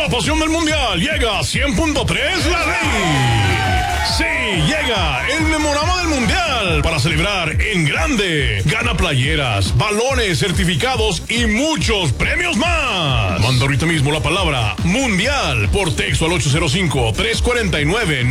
La pasión del mundial llega a 100.3 La Ley. Sí, llega el memorama del mundial para celebrar en grande. Gana playeras, balones, certificados y muchos premios más. Manda ahorita mismo la palabra mundial por texto al 805-349